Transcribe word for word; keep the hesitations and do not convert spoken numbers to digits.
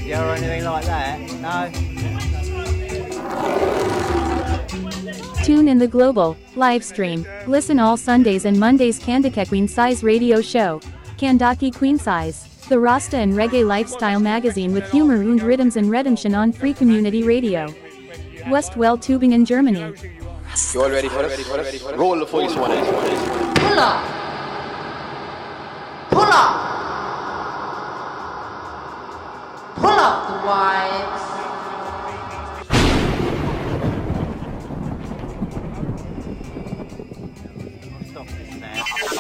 media or anything like that. No. Tune in the global live stream. Listen all Sundays and Mondays Kandake Queen Size radio show. Kandake Queen Size. The Rasta and Reggae lifestyle magazine with humor und rhythms and redemption on Free Community Radio. Westwell Tübingen, Germany. You all ready for this? Roll the voice one. Pull up. Pull up. Pull up the vibes.